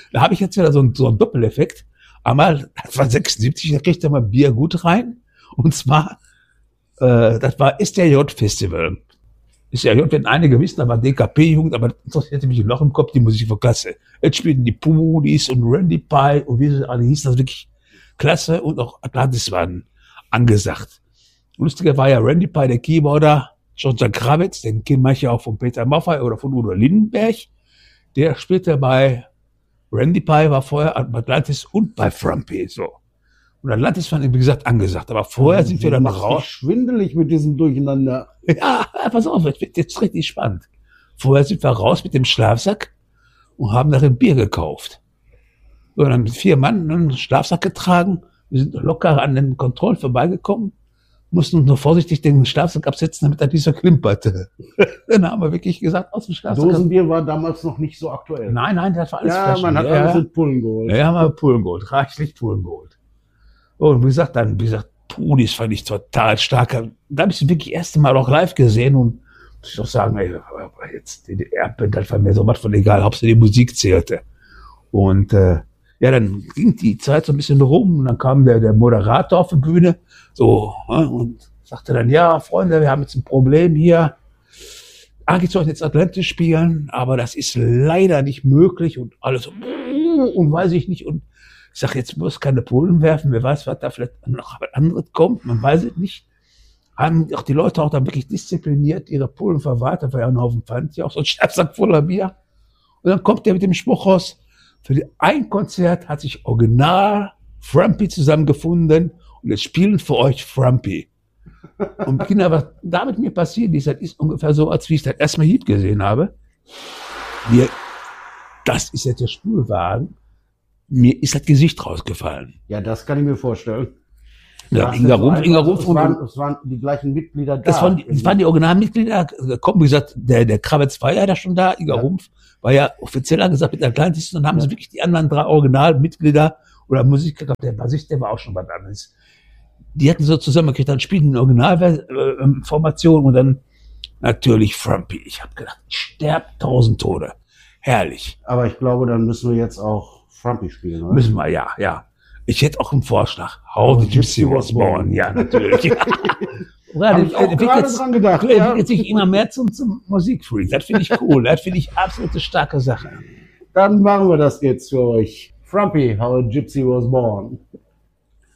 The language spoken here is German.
Da habe ich jetzt wieder so einen Doppeleffekt. Einmal, das war 76, da kriegte man Bier gut rein. Und zwar, das war SDJ-Festival. SDJ, wenn einige wissen, da war DKP-Jugend, aber das interessierte mich noch im Kopf, die Musik war klasse. Jetzt spielten die Pudis und Randy Pie und wie sie alle hießen, das wirklich klasse, und auch Atlantis waren angesagt. Lustiger war ja Randy Pie, der Keyboarder, Jonathan Krawitz, den kennt manche auch von Peter Maffay oder von Udo Lindenberg. Der spielte bei Randy Pie, war vorher bei Atlantis und bei Frumpy, so. Und Atlantis fand ich, wie gesagt, angesagt. Aber vorher sind wir dann raus. Schwindelig mit diesem Durcheinander. Ja, pass auf, es wird jetzt richtig spannend. Vorher sind wir raus mit dem Schlafsack und haben darin Bier gekauft. So, dann mit 4 Mann einen Schlafsack getragen. Wir sind locker an den Kontrollen vorbeigekommen, mussten nur vorsichtig den Schlafsack absetzen, damit er nicht so klimperte. Dann haben wir wirklich gesagt, aus dem Schlafsack. Dosenbier war damals noch nicht so aktuell. Nein, das war alles Ja, Flaschen. man hat alles mit Pullen geholt. Ja, haben wir Pullen geholt, reichlich Pullen geholt. Und wie gesagt, Pudis fand ich total stark. Da habe ich sie wirklich das erste Mal auch live gesehen und muss ich doch sagen, ey, jetzt die DDR-Band, das war mir so was von egal, Hauptsache die Musik zählte. Und ja, dann ging die Zeit so ein bisschen rum und dann kam der Moderator auf die Bühne so und sagte dann, ja, Freunde, wir haben jetzt ein Problem hier. Eigentlich soll ich jetzt Atlantis spielen, aber das ist leider nicht möglich und alles so, und weiß ich nicht. Und ich sage, jetzt muss keine Polen werfen, wer weiß, was da vielleicht noch was anderes kommt, man weiß es nicht. Haben auch die Leute auch dann wirklich diszipliniert ihre Polen verwahrt, da war ja ein Haufen Pfand, ja auch so ein Schnapssack voller Bier. Und dann kommt der mit dem Spruch raus, für ein Konzert hat sich original Frumpy zusammengefunden und jetzt spielen für euch Frumpy. Und Kinder, was da mit mir passiert ist, das ist ungefähr so, als wie ich das erstmal Heat gesehen habe. Das ist jetzt der Spülwagen. Mir ist das Gesicht rausgefallen. Ja, das kann ich mir vorstellen. Ja, Inga Rumpf. Es waren die gleichen Mitglieder da. Das waren die Originalmitglieder. Komm, wie gesagt, der Krawitz war ja da schon da. Inga Rumpf war ja offiziell angesagt mit Atlantis. Und dann haben sie wirklich die anderen 3 Originalmitglieder oder Musiker, der Bassist, der war auch schon bei damals. Die hatten so zusammengekriegt, dann spielten eine Originalformation und dann natürlich Frumpy. Ich habe gedacht, sterbt 1000 Tode. Herrlich. Aber ich glaube, dann müssen wir jetzt auch Frumpy spielen, oder? Müssen wir, ja. Ich hätte auch einen Vorschlag. How the Gypsy Was Born. Ja, natürlich. Habe ich auch gerade dran gedacht. Du entwickelst dich immer mehr zum Musikfreak. Das finde ich cool. Das finde ich absolut eine starke Sache. Dann machen wir das jetzt für euch. Frumpy, How a Gypsy Was Born.